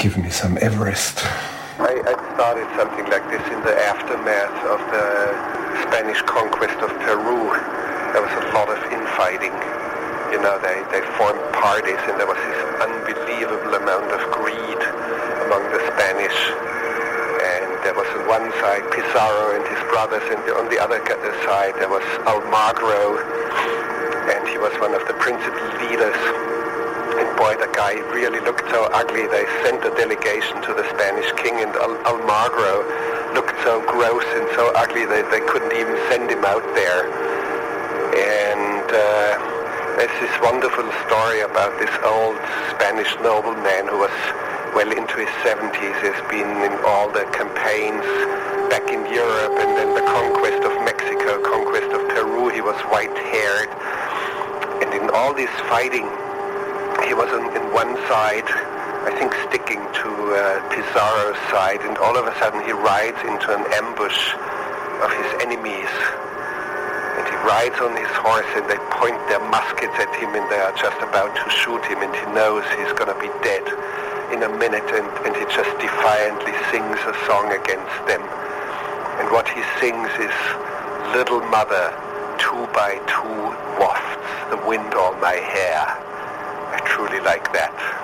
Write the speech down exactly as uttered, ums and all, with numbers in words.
give me some Everest. I, I started something like this in the aftermath of the Spanish conquest of Peru. There was a lot of infighting. You know, they, they formed parties, and there was this unbelievable amount of greed among the Spanish. And there was on one side Pizarro and his brothers, and on the other side there was Almagro, and he was one of the principal leaders. And boy, the guy really looked so ugly. They sent a delegation to the Spanish king, and Al- Almagro looked so gross and so ugly that they couldn't even send him out there. And uh, there's this wonderful story about this old Spanish nobleman who was well into his seventies. He's been in all the campaigns back in Europe, and then the conquest of Mexico, conquest of Peru. He was white-haired. And in all this fighting, he was on in one side, I think sticking to uh, Pizarro's side, and all of a sudden he rides into an ambush of his enemies. And he rides on his horse, and they point their muskets at him, and they are just about to shoot him, and he knows he's going to be dead in a minute, and, and he just defiantly sings a song against them. And what he sings is, "Little mother, two by two wafts the wind on my hair." I truly like that.